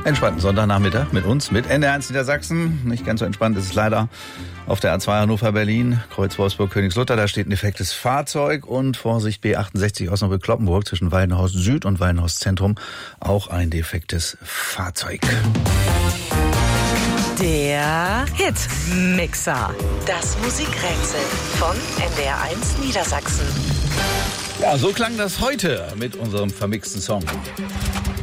entspannten Sonntagnachmittag mit uns, mit NDR1 Niedersachsen. Nicht ganz so entspannt ist es leider auf der A2 Hannover-Berlin, Kreuz Wolfsburg-Königslutter. Da steht ein defektes Fahrzeug und Vorsicht B68 Osnabrück-Kloppenburg zwischen Waldenhaus Süd und Waldenhaus Zentrum auch ein defektes Fahrzeug. Der Hitmixer. Das Musikrätsel von NDR1 Niedersachsen. Ja, so klang das heute mit unserem vermixten Song.